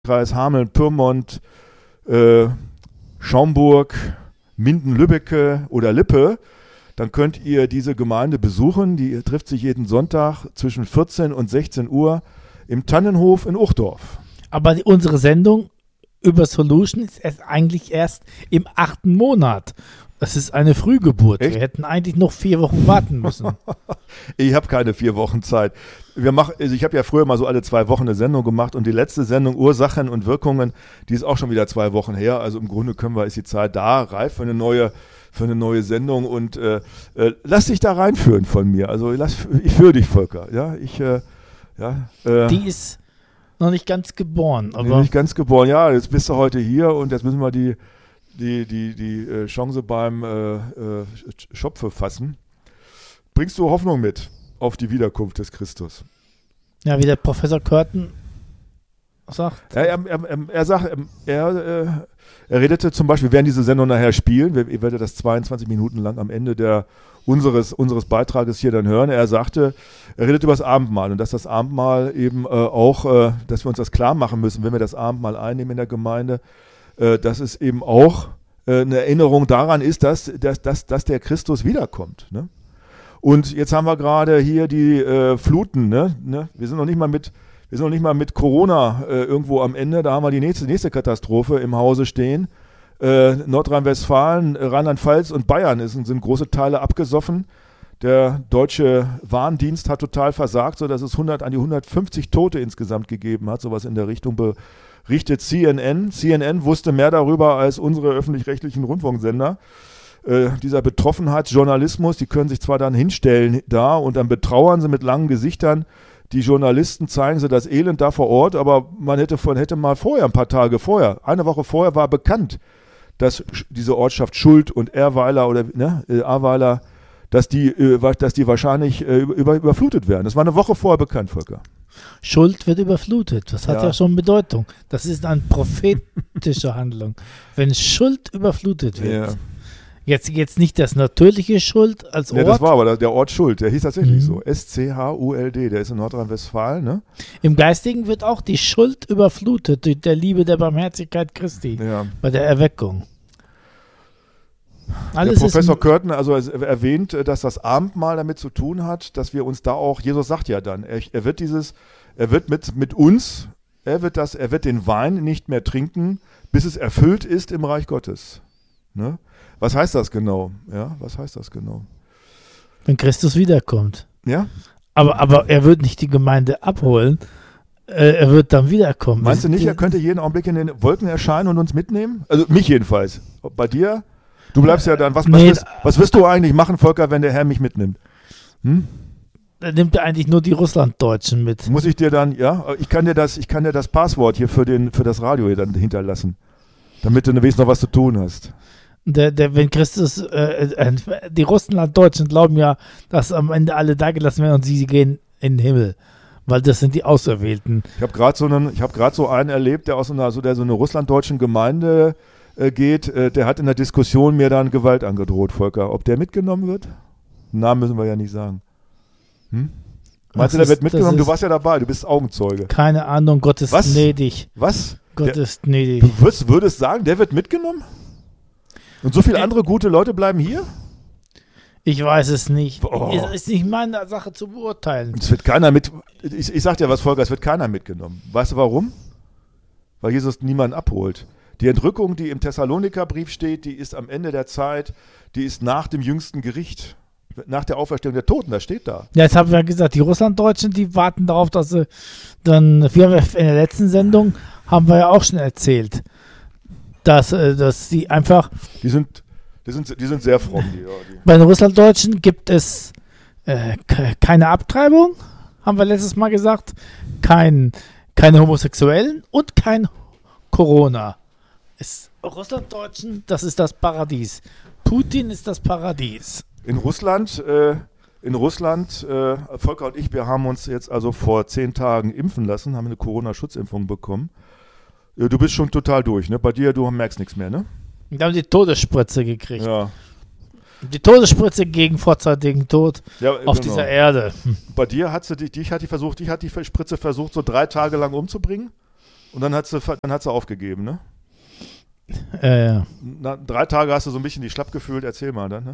Kreis Hameln, Pyrmont, Schaumburg, Minden, Lübbecke oder Lippe, dann könnt ihr diese Gemeinde besuchen. Die trifft sich jeden Sonntag zwischen 14 und 16 Uhr im Tannenhof in Uchtdorf. Aber unsere Sendung über Solution ist eigentlich erst im 8. Monat. Das ist eine Frühgeburt. Echt? Wir hätten eigentlich noch 4 Wochen warten müssen. Ich habe keine 4 Wochen Zeit. Ich habe ja früher mal so alle 2 Wochen eine Sendung gemacht und die letzte Sendung Ursachen und Wirkungen, die ist auch schon wieder 2 Wochen her. Also im Grunde ist die Zeit da, reif für eine neue Sendung und lass dich da reinführen von mir. Also ich führe dich, Volker. Ja, Die ist noch nicht ganz geboren. Aber nicht ganz geboren. Ja, jetzt bist du heute hier und jetzt müssen wir die Chance beim Schopfe fassen. Bringst du Hoffnung mit auf die Wiederkunft des Christus? Ja, wie der Professor Curtin sagt. Ja, er redete zum Beispiel, wir werden diese Sendung nachher spielen, ihr werdet das 22 Minuten lang am Ende unseres Beitrages hier dann hören. Er redet über das Abendmahl und dass das Abendmahl eben auch, dass wir uns das klar machen müssen, wenn wir das Abendmahl einnehmen in der Gemeinde, dass es eben auch eine Erinnerung daran ist, dass der Christus wiederkommt. Ne? Und jetzt haben wir gerade hier die Fluten. Ne? Wir sind noch nicht mal mit Corona irgendwo am Ende. Da haben wir die nächste Katastrophe im Hause stehen. Nordrhein-Westfalen, Rheinland-Pfalz und Bayern sind große Teile abgesoffen. Der deutsche Warndienst hat total versagt, sodass es an die 150 Tote insgesamt gegeben hat. Sowas in der Richtung berichtet CNN. CNN wusste mehr darüber als unsere öffentlich-rechtlichen Rundfunksender. Dieser Betroffenheitsjournalismus, die können sich zwar dann hinstellen da und dann betrauern sie mit langen Gesichtern. Die Journalisten zeigen sie das Elend da vor Ort, aber man hätte mal vorher, ein paar Tage vorher, eine Woche vorher war bekannt, dass diese Ortschaft Schuld und Ahrweiler Ahrweiler, dass die wahrscheinlich überflutet werden. Das war eine Woche vorher bekannt, Volker. Schuld wird überflutet. Das hat ja schon Bedeutung. Das ist eine prophetische Handlung. Wenn Schuld überflutet wird. Ja. Jetzt nicht das natürliche Schuld als Ort. Ja, das war aber der Ort Schuld. Der hieß tatsächlich so. SCHULD. Der ist in Nordrhein-Westfalen. Ne? Im Geistigen wird auch die Schuld überflutet durch der Liebe der Barmherzigkeit Christi bei der Erweckung. Der Professor Curtin erwähnt, dass das Abendmahl damit zu tun hat, dass wir uns da auch, Jesus sagt ja dann, er wird den Wein nicht mehr trinken, bis es erfüllt ist im Reich Gottes. Ne? Was heißt das genau? Ja, was heißt das genau? Wenn Christus wiederkommt. Ja? Aber er wird nicht die Gemeinde abholen, er wird dann wiederkommen. Meinst du nicht, er könnte jeden Augenblick in den Wolken erscheinen und uns mitnehmen? Also mich jedenfalls. Bei dir? Du bleibst ja dann. Was wirst du eigentlich machen, Volker, wenn der Herr mich mitnimmt? Dann nimmt er eigentlich nur die Russlanddeutschen mit. Muss ich dir dann, ich kann dir das Passwort hier für das Radio hier dann hinterlassen, damit du wenigstens noch was zu tun hast. Wenn Christus, die Russlanddeutschen glauben ja, dass am Ende alle da gelassen werden und sie gehen in den Himmel, weil das sind die Auserwählten. Ich habe gerade so einen erlebt, der aus so eine russlanddeutschen Gemeinde geht, der hat in der Diskussion mir dann Gewalt angedroht, Volker. Ob der mitgenommen wird? Namen müssen wir ja nicht sagen. Meinst du, der wird mitgenommen? Du warst ja dabei, du bist Augenzeuge. Keine Ahnung, Gott ist gnädig. Was? Gott ist gnädig. Du würdest sagen, der wird mitgenommen? Und so viele andere gute Leute bleiben hier? Ich weiß es nicht. Es ist nicht meine Sache zu beurteilen. Es wird keiner ich sag dir was, Volker, es wird keiner mitgenommen. Weißt du warum? Weil Jesus niemanden abholt. Die Entrückung, die im Thessalonikerbrief steht, die ist am Ende der Zeit, die ist nach dem jüngsten Gericht, nach der Auferstehung der Toten, das steht da. Ja, jetzt haben wir ja gesagt, die Russlanddeutschen, die warten darauf, dass sie dann, wir haben in der letzten Sendung, haben wir ja auch schon erzählt, dass sie einfach... Die sind sehr fromm. Bei den Russlanddeutschen gibt es keine Abtreibung, haben wir letztes Mal gesagt, keine Homosexuellen und kein Corona. Russlanddeutschen, das ist das Paradies. Putin ist das Paradies. In Russland, Volker und ich, wir haben uns jetzt also vor 10 Tagen impfen lassen, haben eine Corona-Schutzimpfung bekommen. Du bist schon total durch, ne? Bei dir, du merkst nichts mehr, ne? Wir haben die Todesspritze gekriegt. Ja. Die Todesspritze gegen vorzeitigen Tod auf dieser Erde. Bei dir hat die Spritze versucht, so 3 Tage lang umzubringen? Und dann hat sie aufgegeben, ne? Ja. Na, 3 Tage hast du so ein bisschen die schlapp gefühlt, erzähl mal dann, ne?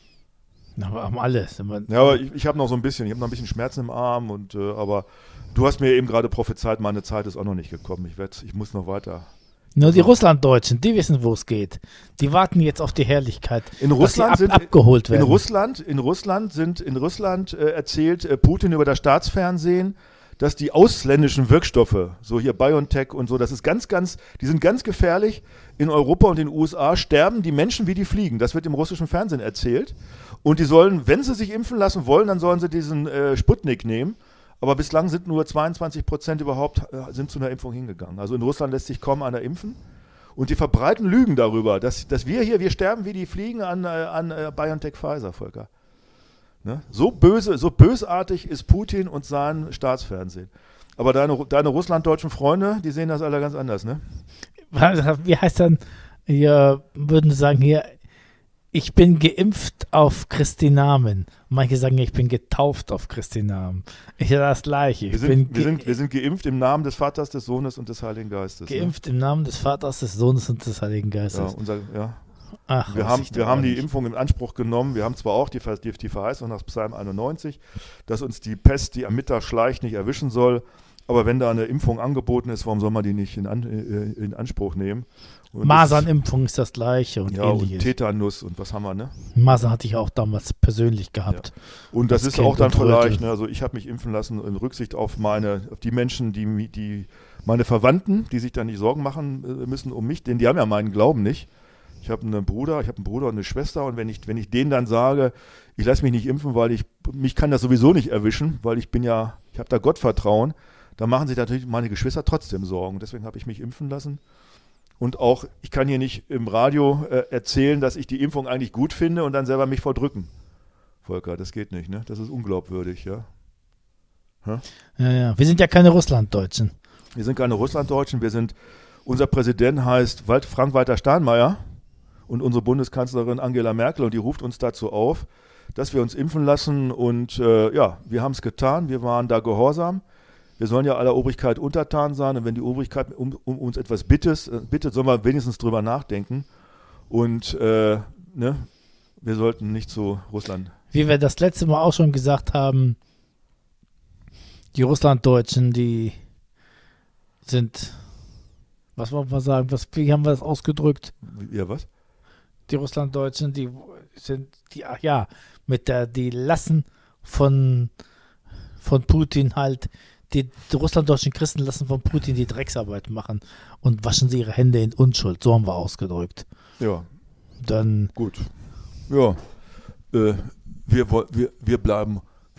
Aber haben alles. Ja, aber ich habe noch so ein bisschen, Schmerzen im Arm aber du hast mir eben gerade prophezeit, meine Zeit ist auch noch nicht gekommen. Ich muss noch weiter. Nur die Russlanddeutschen, die wissen, wo es geht. Die warten jetzt auf die Herrlichkeit, in Russland dass sie abgeholt werden. In Russland erzählt Putin über das Staatsfernsehen, dass die ausländischen Wirkstoffe, so hier BioNTech und so, das ist die sind ganz gefährlich. In Europa und in den USA sterben die Menschen wie die Fliegen. Das wird im russischen Fernsehen erzählt. Und die sollen, wenn sie sich impfen lassen wollen, dann sollen sie diesen Sputnik nehmen. Aber bislang sind nur 22% überhaupt sind zu einer Impfung hingegangen. Also in Russland lässt sich kaum einer impfen. Und die verbreiten Lügen darüber, dass wir sterben wie die Fliegen an BioNTech Pfizer, Volker. Ne? So bösartig ist Putin und sein Staatsfernsehen. Aber deine russlanddeutschen Freunde, die sehen das alle ganz anders, ne? Wie heißt dann, ja, würden sagen hier, ich bin geimpft auf Christi Namen. Manche sagen, ich bin getauft auf Christi Namen. Ich sage das Gleiche. Wir sind geimpft im Namen des Vaters, des Sohnes und des Heiligen Geistes. Geimpft im Namen des Vaters, des Sohnes und des Heiligen Geistes. Ja, Ach, wir haben die Impfung in Anspruch genommen. Wir haben zwar auch die Verheißung nach Psalm 91, dass uns die Pest, die am Mittag schleicht, nicht erwischen soll. Aber wenn da eine Impfung angeboten ist, warum soll man die nicht in Anspruch nehmen? Masernimpfung ist das Gleiche und ähnliches. Und Tetanus und was haben wir, ne? Masern hatte ich auch damals persönlich gehabt. Ja. Und das ist auch dann vielleicht, ne, also ich habe mich impfen lassen in Rücksicht auf die Menschen, die meine Verwandten, die sich da nicht Sorgen machen müssen um mich, denn die haben ja meinen Glauben nicht. Ich habe einen Bruder und eine Schwester und wenn ich denen dann sage, ich lasse mich nicht impfen, weil mich kann das sowieso nicht erwischen, weil ich habe da Gottvertrauen, da machen sich natürlich meine Geschwister trotzdem Sorgen. Deswegen habe ich mich impfen lassen. Und auch, ich kann hier nicht im Radio erzählen, dass ich die Impfung eigentlich gut finde und dann selber mich verdrücken. Volker, das geht nicht, ne? Das ist unglaubwürdig, ja. Ja. Wir sind ja keine Russlanddeutschen. Wir sind keine Russlanddeutschen. Unser Präsident heißt Frank-Walter Steinmeier und unsere Bundeskanzlerin Angela Merkel und die ruft uns dazu auf, dass wir uns impfen lassen und wir haben es getan. Wir waren da gehorsam. Wir sollen ja aller Obrigkeit untertan sein und wenn die Obrigkeit um uns etwas bittet, sollen wir wenigstens drüber nachdenken und wir sollten nicht zu Russland. Wie wir das letzte Mal auch schon gesagt haben, die Russlanddeutschen, die sind, was wollen wir sagen, wie haben wir das ausgedrückt? Ja, was? Die Russlanddeutschen, die lassen von Putin halt, die russlanddeutschen Christen lassen von Putin die Drecksarbeit machen und waschen sie ihre Hände in Unschuld. So haben wir ausgedrückt. Ja. Dann. Gut. Ja. Wir bleiben.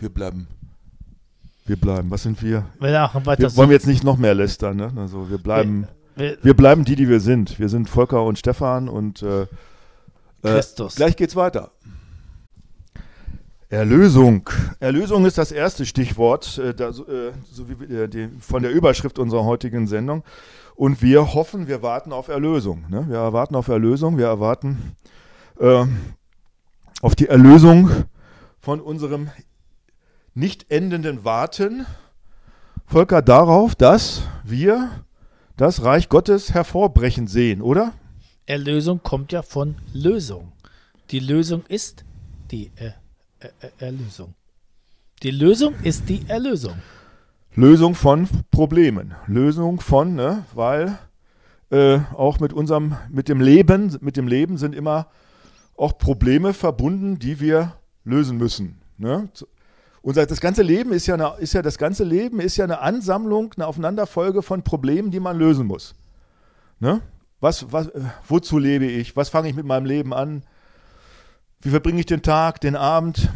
Was sind wir? Wollen wir jetzt nicht noch mehr lästern, ne? Also wir bleiben die wir sind. Wir sind Volker und Stefan und Christus. Gleich geht's weiter. Erlösung. Erlösung ist das erste Stichwort, so wie von der Überschrift unserer heutigen Sendung. Und wir warten auf Erlösung. Ne? Wir erwarten auf Erlösung. Wir erwarten auf die Erlösung von unserem nicht endenden Warten. Volker, darauf, dass wir das Reich Gottes hervorbrechen sehen, oder? Erlösung kommt ja von Lösung. Die Lösung ist die Erlösung. Die Lösung ist die Erlösung. Lösung von Problemen. Lösung von, weil auch mit dem Leben sind immer auch Probleme verbunden, die wir lösen müssen. Ne? Das ganze Leben ist ja eine Ansammlung, eine Aufeinanderfolge von Problemen, die man lösen muss. Ne? Wozu lebe ich? Was fange ich mit meinem Leben an? Wie verbringe ich den Tag, den Abend?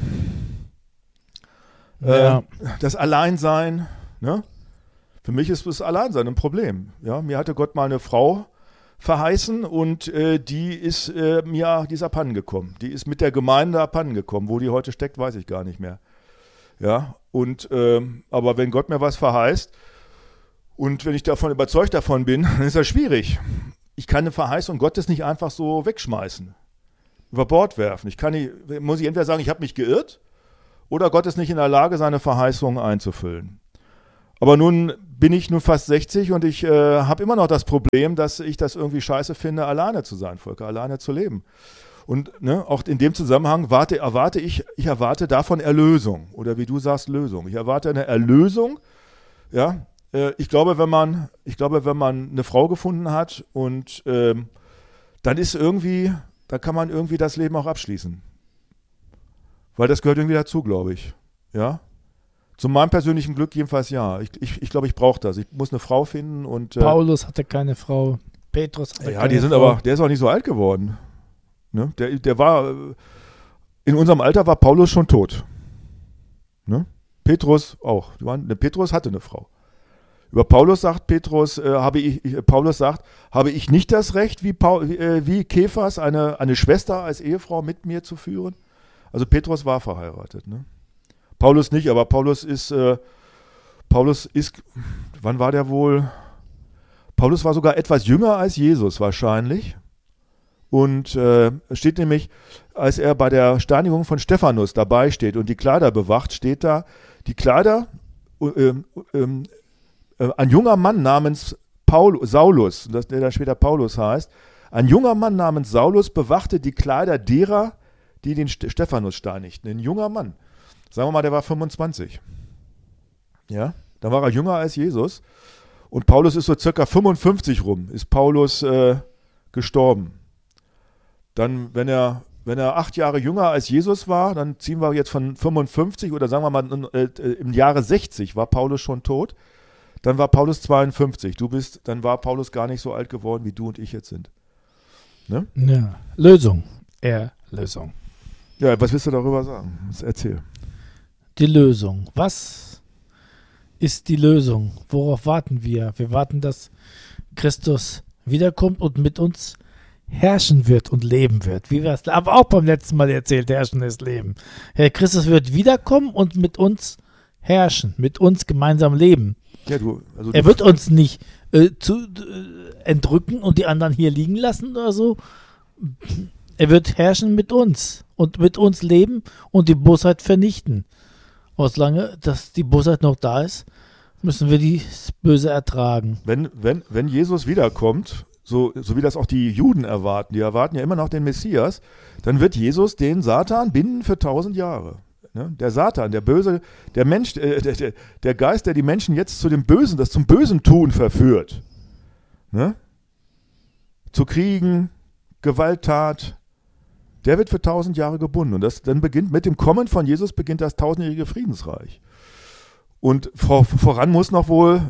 Das Alleinsein. Ne? Für mich ist das Alleinsein ein Problem. Ja? Mir hatte Gott mal eine Frau verheißen und die ist abhanden gekommen. Die ist mit der Gemeinde abhanden gekommen. Wo die heute steckt, weiß ich gar nicht mehr. Ja? Aber wenn Gott mir was verheißt und wenn ich überzeugt davon bin, dann ist das schwierig. Ich kann eine Verheißung Gottes nicht einfach so wegschmeißen. Über Bord werfen. Muss ich entweder sagen, ich habe mich geirrt oder Gott ist nicht in der Lage, seine Verheißungen einzufüllen. Aber nun bin ich nun fast 60 und ich habe immer noch das Problem, dass ich das irgendwie scheiße finde, alleine zu sein, Volker, alleine zu leben. Und ne, auch in dem Zusammenhang erwarte ich davon Erlösung oder wie du sagst, Lösung. Ich erwarte eine Erlösung. Ja, ich glaube, wenn man eine Frau gefunden hat und dann kann man irgendwie das Leben auch abschließen. Weil das gehört irgendwie dazu, glaube ich. Ja. Zu meinem persönlichen Glück jedenfalls ja. Ich glaube, ich brauche das. Ich muss eine Frau finden und. Paulus hatte keine Frau. Petrus hatte keine Frau. Aber der ist auch nicht so alt geworden. Ne? Der war, in unserem Alter war Paulus schon tot. Ne? Petrus auch. Petrus hatte eine Frau. Über Paulus sagt habe ich nicht das Recht, wie Kephas, eine Schwester als Ehefrau mit mir zu führen? Also Petrus war verheiratet. Ne? Paulus nicht, aber Paulus ist, wann war der wohl? Paulus war sogar etwas jünger als Jesus wahrscheinlich. Und steht nämlich, als er bei der Steinigung von Stephanus dabei steht und die Kleider bewacht, steht da, die Kleider, ein junger Mann namens Saulus, der dann später Paulus heißt, ein junger Mann namens Saulus bewachte die Kleider derer, die den Stephanus steinigten. Ein junger Mann. Sagen wir mal, der war 25. Ja, da war er jünger als Jesus. Und Paulus ist so circa 55 rum, ist Paulus gestorben. Dann, wenn er 8 Jahre jünger als Jesus war, dann ziehen wir jetzt von 55 oder sagen wir mal im Jahre 60 war Paulus schon tot. Dann war Paulus 52. Dann war Paulus gar nicht so alt geworden, wie du und ich jetzt sind. Ne? Ja, Lösung. Lösung. Ja, was willst du darüber sagen? Erzähl. Die Lösung. Was ist die Lösung? Worauf warten wir? Wir warten, dass Christus wiederkommt und mit uns herrschen wird und leben wird. Wie wir es aber auch beim letzten Mal erzählt, herrschen ist Leben. Herr Christus wird wiederkommen und mit uns herrschen, mit uns gemeinsam leben. Ja, er wird uns nicht entrücken und die anderen hier liegen lassen oder so. Er wird herrschen mit uns und mit uns leben und die Bosheit vernichten. Und solange dass die Bosheit noch da ist, müssen wir die Böse ertragen. Wenn Jesus wiederkommt, so wie das auch die Juden erwarten, die erwarten ja immer noch den Messias, dann wird Jesus den Satan binden für 1000 Jahre. Ne? Der Satan, der Böse, der Mensch, der Geist, der die Menschen jetzt zum bösen Tun verführt. Ne? Zu Kriegen, Gewalttat, der wird für 1000 Jahre gebunden. Und dann beginnt mit dem Kommen von Jesus beginnt das 1000-jährige Friedensreich. Und voran muss noch wohl,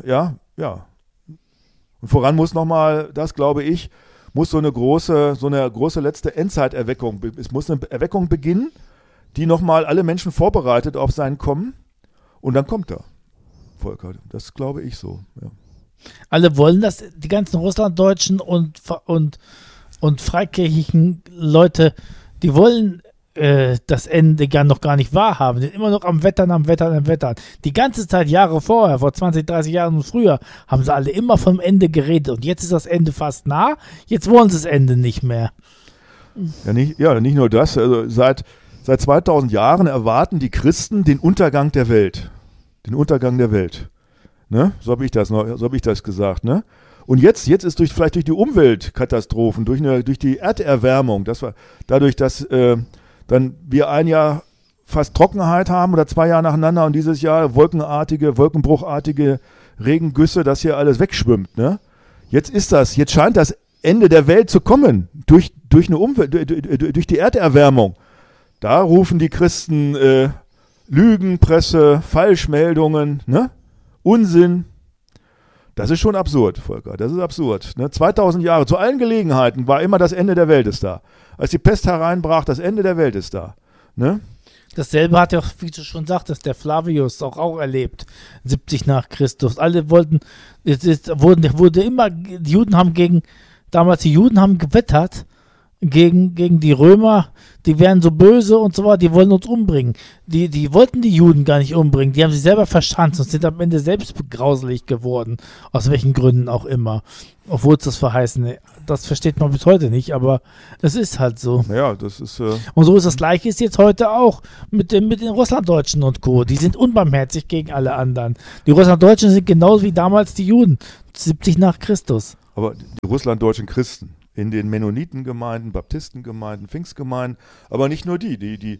und voran muss nochmal, das glaube ich, muss so eine große letzte Endzeiterweckung, es muss eine Erweckung beginnen, die nochmal alle Menschen vorbereitet auf sein Kommen und dann kommt er, Volker. Das glaube ich so, ja. Alle wollen das, die ganzen Russlanddeutschen und freikirchlichen Leute, die wollen das Ende noch gar nicht wahrhaben. Die sind immer noch am Wettern. Die ganze Zeit, Jahre vorher, vor 20, 30 Jahren und früher, haben sie alle immer vom Ende geredet. Und jetzt ist das Ende fast nah. Jetzt wollen sie das Ende nicht mehr. Nicht nur das. Also seit 2000 Jahren erwarten die Christen den Untergang der Welt. Ne? So habe ich das gesagt. Ne? Und jetzt ist vielleicht durch die Umweltkatastrophen, durch die Erderwärmung, dadurch, dass dann wir ein Jahr fast Trockenheit haben oder 2 Jahre nacheinander und dieses Jahr wolkenbruchartige Regengüsse, dass hier alles wegschwimmt. Ne? Jetzt scheint das Ende der Welt zu kommen, durch die Erderwärmung. Da rufen die Christen Lügenpresse, Falschmeldungen, ne? Unsinn. Das ist schon absurd, Volker, das ist absurd. Ne? 2000 Jahre, zu allen Gelegenheiten war immer das Ende der Welt ist da. Als die Pest hereinbrach, das Ende der Welt ist da. Ne? Dasselbe hat ja, wie du schon sagtest, der Flavius auch erlebt, 70 nach Christus. Alle wollten, die Juden haben gewettert gegen die Römer, die wären so böse und so weiter, die wollen uns umbringen. Die wollten die Juden gar nicht umbringen, die haben sich selber verschanzt und sind am Ende selbst grauselig geworden, aus welchen Gründen auch immer. Obwohl es das verheißen, das versteht man bis heute nicht, aber es ist halt so. Ja, das ist... Und so ist das Gleiche ist jetzt heute auch mit den Russlanddeutschen und Co. Die sind unbarmherzig gegen alle anderen. Die Russlanddeutschen sind genauso wie damals die Juden, 70 nach Christus. Aber die russlanddeutschen Christen in den Mennonitengemeinden, Baptistengemeinden, Pfingstgemeinden, aber nicht nur die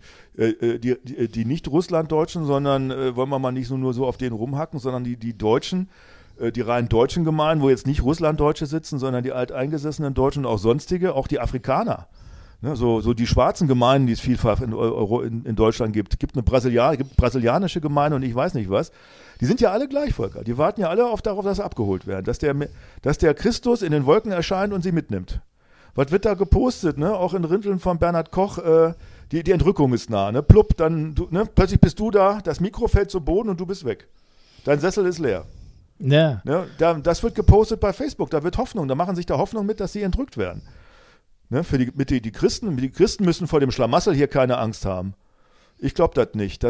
nicht Russlanddeutschen, sondern wollen wir mal nicht nur so auf denen rumhacken, sondern die Deutschen, die rein deutschen Gemeinden, wo jetzt nicht Russlanddeutsche sitzen, sondern die alteingesessenen Deutschen und auch sonstige, auch die Afrikaner. Ne, so die schwarzen Gemeinden, die es vielfach in Deutschland gibt. Gibt brasilianische Gemeinden und ich weiß nicht was. Die sind ja alle gleich, Volker. Die warten ja alle darauf, dass sie abgeholt werden. Dass der Christus in den Wolken erscheint und sie mitnimmt. Was wird da gepostet? Ne? Auch in Rinteln von Bernhard Koch, die Entrückung ist nah. Ne? Plupp, dann, plötzlich bist du da, das Mikro fällt zu Boden und du bist weg. Dein Sessel ist leer. Ja. Ne? Das wird gepostet bei Facebook. Da wird Hoffnung. Da machen sich da Hoffnung mit, dass sie entrückt werden. Ne? Die Christen müssen vor dem Schlamassel hier keine Angst haben. Ich glaube das nicht.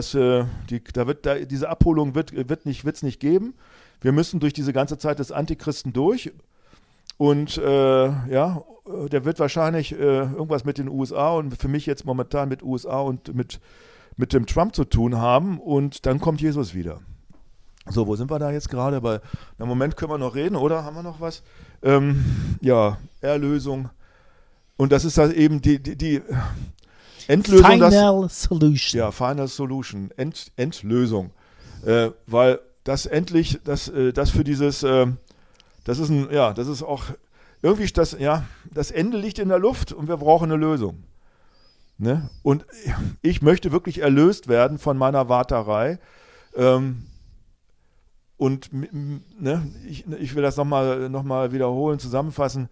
Diese Abholung wird es nicht geben. Wir müssen durch diese ganze Zeit des Antichristen durch. Und der wird wahrscheinlich irgendwas mit den USA und für mich jetzt momentan mit USA und mit dem Trump zu tun haben. Und dann kommt Jesus wieder. So, wo sind wir da jetzt gerade? Im Moment können wir noch reden, oder? Haben wir noch was? Erlösung. Und das ist halt eben die Endlösung. Final Solution. Ja, Final Solution. Endlösung. Weil das endlich, das für dieses, das ist auch irgendwie, das Ende liegt in der Luft und wir brauchen eine Lösung. Ne? Und ich möchte wirklich erlöst werden von meiner Warterei. Und ich will das nochmal wiederholen, zusammenfassen.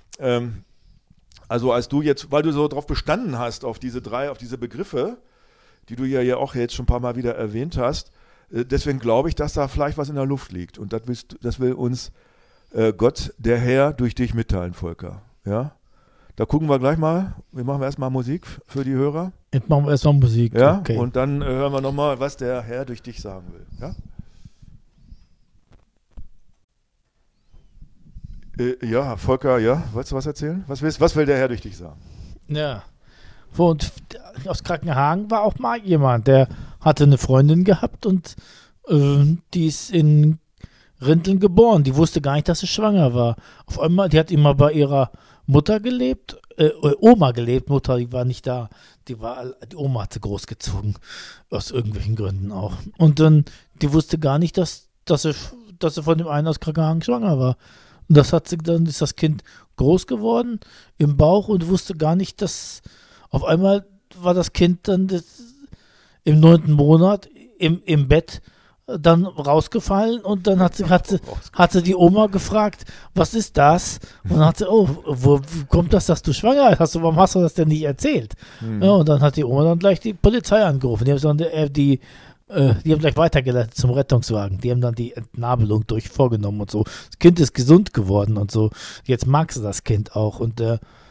Also als du jetzt, weil du so drauf bestanden hast, auf diese Begriffe, die du ja auch jetzt schon ein paar Mal wieder erwähnt hast, deswegen glaube ich, dass da vielleicht was in der Luft liegt. Und das will uns Gott, der Herr, durch dich mitteilen, Volker. Ja? Da gucken wir gleich mal. Wir machen erstmal Musik für die Hörer. Jetzt machen wir erstmal Musik. Ja? Okay. Und dann hören wir nochmal, was der Herr durch dich sagen will. Ja? Volker, ja, wolltest du was erzählen? Was will der Herr durch dich sagen? Ja. Und aus Krankenhagen war auch mal jemand, der hatte eine Freundin gehabt und die ist in Rinteln geboren. Die wusste gar nicht, dass sie schwanger war. Auf einmal, die hat immer bei ihrer Mutter gelebt, Oma gelebt, Mutter, die war nicht da. Die Oma hat sie großgezogen, aus irgendwelchen Gründen auch. Und dann, die wusste gar nicht, dass sie von dem einen aus Krankenhagen schwanger war. Und dann ist das Kind groß geworden im Bauch und wusste gar nicht, dass auf einmal war das Kind dann im 9. Monat im Bett dann rausgefallen und dann hat sie die Oma gefragt, was ist das? Und dann hat sie, wo kommt das, dass du schwanger bist? Warum hast du das denn nicht erzählt? Ja, und dann hat die Oma dann gleich die Polizei angerufen. Die haben gleich weitergeleitet zum Rettungswagen. Die haben dann die Entnabelung vorgenommen und so. Das Kind ist gesund geworden und so. Jetzt mag sie das Kind auch und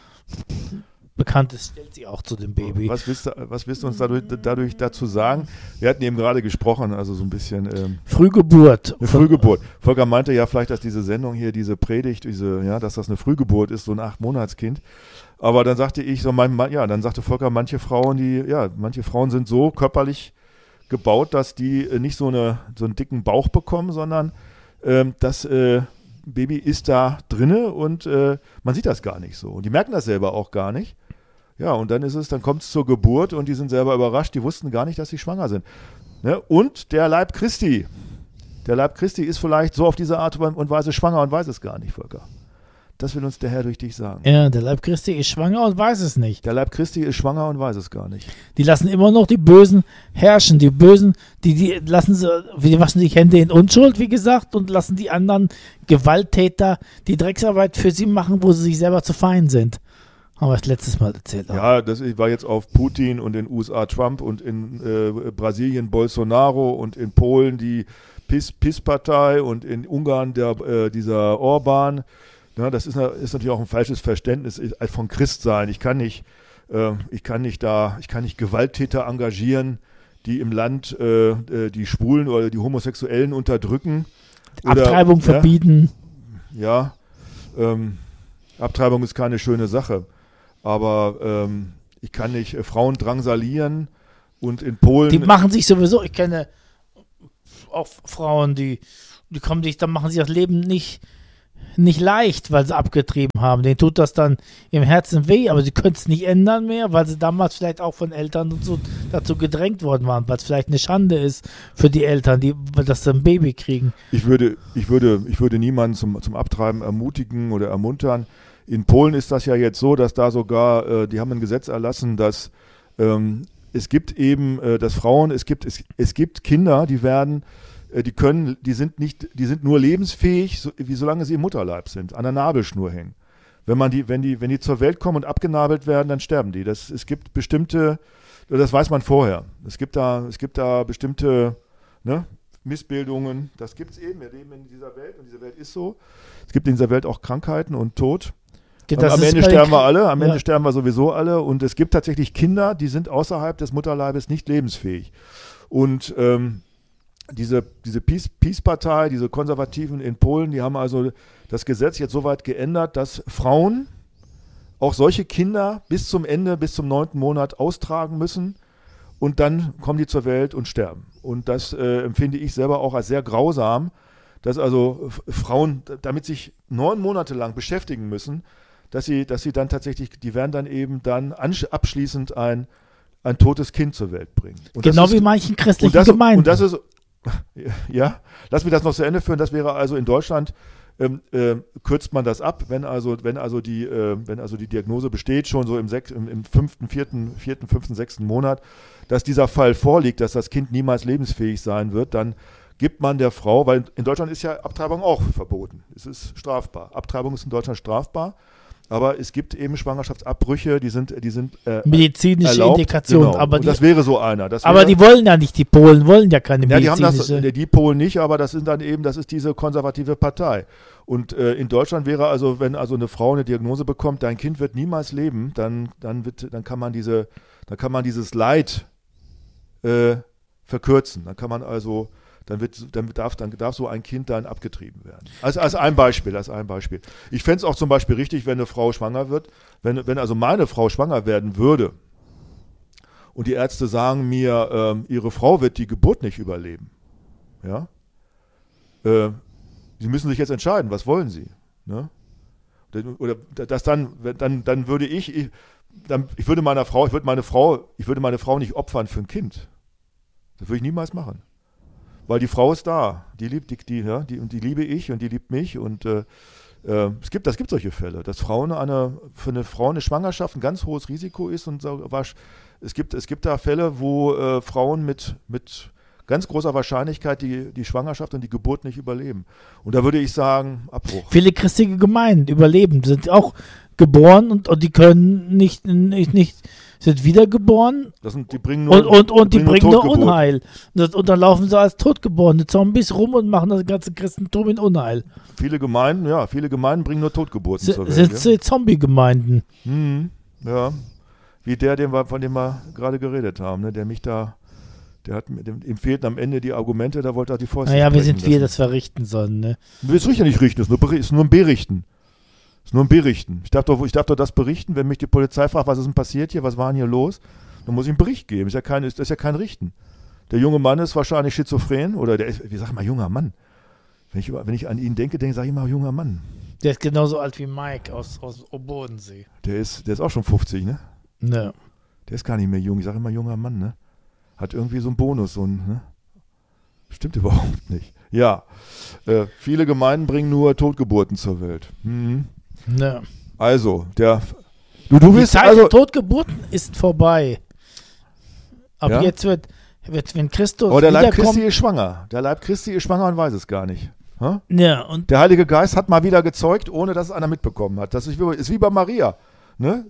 Bekanntes stellt sie auch zu dem Baby. Was willst du uns dadurch dazu sagen? Wir hatten eben gerade gesprochen, also so ein bisschen Frühgeburt. Eine Frühgeburt. Volker meinte ja vielleicht, dass diese Sendung hier, diese Predigt, dass das eine Frühgeburt ist, so ein 8-Monats-Kind. Aber dann sagte ich dann sagte Volker, manche Frauen sind so körperlich gebaut, dass die nicht so einen dicken Bauch bekommen, sondern das Baby ist da drinne und man sieht das gar nicht so. Und die merken das selber auch gar nicht. Ja, und dann kommt es zur Geburt und die sind selber überrascht, die wussten gar nicht, dass sie schwanger sind. Ne? Und der Leib Christi ist vielleicht so auf diese Art und Weise schwanger und weiß es gar nicht, Volker. Das will uns der Herr durch dich sagen. Ja, der Leib Christi ist schwanger und weiß es nicht. Der Leib Christi ist schwanger und weiß es gar nicht. Die lassen immer noch die Bösen herrschen. Die Bösen, die waschen sich Hände in Unschuld, wie gesagt, und lassen die anderen Gewalttäter die Drecksarbeit für sie machen, wo sie sich selber zu fein sind. Haben wir das letztes Mal erzählt. Auch. Ja, das war jetzt auf Putin und in den USA Trump und in Brasilien Bolsonaro und in Polen die PiS-Partei und in Ungarn dieser Orban. Ja, das ist natürlich auch ein falsches Verständnis von Christsein. Ich kann nicht Gewalttäter engagieren, die im Land die Schwulen oder die Homosexuellen unterdrücken. Abtreibung verbieten. Ja, Abtreibung ist keine schöne Sache. Aber ich kann nicht Frauen drangsalieren und in Polen. Die machen sich sowieso, ich kenne auch Frauen, die kommen sich, dann machen sich das Leben nicht leicht, weil sie abgetrieben haben. Denen tut das dann im Herzen weh, aber sie können es nicht ändern mehr, weil sie damals vielleicht auch von Eltern und so dazu gedrängt worden waren, weil es vielleicht eine Schande ist für die Eltern, dass sie ein Baby kriegen. Ich würde niemanden zum Abtreiben ermutigen oder ermuntern. In Polen ist das ja jetzt so, dass da sogar, die haben ein Gesetz erlassen, dass es gibt eben, dass Frauen, es gibt Kinder, die sind nur lebensfähig, solange sie im Mutterleib sind, an der Nabelschnur hängen. Wenn die zur Welt kommen und abgenabelt werden, dann sterben die. Es gibt bestimmte, das weiß man vorher. Es gibt da bestimmte Missbildungen. Das gibt es eben. Wir leben in dieser Welt und diese Welt ist so. Es gibt in dieser Welt auch Krankheiten und Tod. Am Ende sterben wir alle, Ende sterben wir sowieso alle. Und es gibt tatsächlich Kinder, die sind außerhalb des Mutterleibes nicht lebensfähig. Und diese Peace-Partei, diese Konservativen in Polen, die haben also das Gesetz jetzt so weit geändert, dass Frauen auch solche Kinder bis zum 9. Monat austragen müssen und dann kommen die zur Welt und sterben. Und das empfinde ich selber auch als sehr grausam, dass also Frauen damit sich 9 Monate lang beschäftigen müssen, dass sie dann tatsächlich, die werden dann eben abschließend ein totes Kind zur Welt bringen. Und genau wie manchen christlichen Gemeinden. Und das ist, ja, lass mich das noch zu Ende führen, das wäre also in Deutschland, kürzt man das ab, wenn also die Diagnose besteht, schon so im 5., 6. Monat, dass dieser Fall vorliegt, dass das Kind niemals lebensfähig sein wird, dann gibt man der Frau, weil in Deutschland ist ja Abtreibung auch verboten, es ist strafbar. Abtreibung ist in Deutschland strafbar. Aber es gibt eben Schwangerschaftsabbrüche, die sind medizinische erlaubt, Indikationen. Genau. Aber und das wäre so einer. Aber die wollen ja nicht, die Polen wollen ja keine medizinische. Die Polen nicht, aber das ist diese konservative Partei. Und in Deutschland wäre also, wenn also eine Frau eine Diagnose bekommt, dein Kind wird niemals leben, dann kann man dieses Leid verkürzen. Dann kann man also Dann darf so ein Kind dann abgetrieben werden. Als ein Beispiel. Ich fände es auch zum Beispiel richtig, wenn eine Frau schwanger wird, wenn also meine Frau schwanger werden würde und die Ärzte sagen mir, ihre Frau wird die Geburt nicht überleben. Ja? Sie müssen sich jetzt entscheiden, was wollen sie? Ne? Oder das dann würde ich würde meine Frau nicht opfern für ein Kind. Das würde ich niemals machen. Weil die Frau ist da, die liebe ich und die liebt mich und es gibt solche Fälle, dass für eine Frau eine Schwangerschaft ein ganz hohes Risiko ist und es gibt da Fälle, wo Frauen mit ganz großer Wahrscheinlichkeit die Schwangerschaft und die Geburt nicht überleben. Und da würde ich sagen, Abbruch. Viele christliche Gemeinden überleben, sind auch geboren und die können nicht sind wiedergeboren die bringen nur Unheil. Und dann laufen sie als totgeborene Zombies rum und machen das ganze Christentum in Unheil. Viele Gemeinden bringen nur Totgeburten zur Welt. Sind Zombie-Gemeinden. Ja, wie von dem wir gerade geredet haben, ne? Ihm fehlten am Ende die Argumente, da wollte er die Fäuste Naja, wir sind das verrichten sollen, ne? Das will ich ja nicht richten, es ist nur ein Berichten. Ich darf doch das berichten, wenn mich die Polizei fragt, was ist denn passiert hier, was war denn hier los? Dann muss ich einen Bericht geben. Das ist ja kein Richten. Der junge Mann ist wahrscheinlich schizophren oder wie sag ich mal, junger Mann. Wenn ich an ihn denke, sage ich immer junger Mann. Der ist genauso alt wie Mike aus Bodensee. Der ist auch schon 50, ne? Ne. Der ist gar nicht mehr jung. Ich sage immer junger Mann, ne? Hat irgendwie so einen Bonus, ne? Stimmt überhaupt nicht. Ja, viele Gemeinden bringen nur Totgeburten zur Welt. Ne. Also, du die Zeit der Totgeburten ist vorbei. Aber jetzt wird, wenn Christus der Leib Christi ist schwanger. Der Leib Christi ist schwanger und weiß es gar nicht. Ha? Ja, und der Heilige Geist hat mal wieder gezeugt, ohne dass es einer mitbekommen hat. Das ist wie bei Maria. Ne?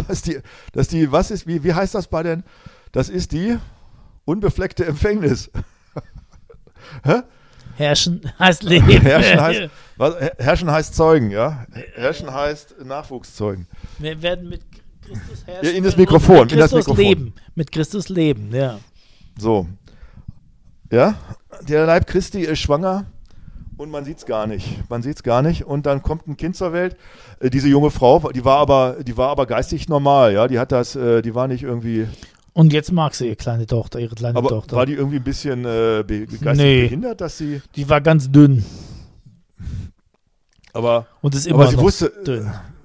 Wie heißt das bei den? Das ist die unbefleckte Empfängnis. Herrschen heißt Leben. Herrschen heißt Zeugen, ja. Herrschen heißt Nachwuchs zeugen. Wir werden mit Christus herrschen. Ja, in das Mikrofon. Mit Christus leben. Mit Christus leben, ja. So. Ja, der Leib Christi ist schwanger und man sieht es gar nicht. Man sieht es gar nicht. Und dann kommt ein Kind zur Welt. Diese junge Frau, die war aber geistig normal, ja. Die war nicht irgendwie. Und jetzt mag sie ihre kleine Tochter. Aber war die irgendwie ein bisschen geistig behindert, dass sie. Die war ganz dünn. Aber und ist immer sie noch wusste, dünn.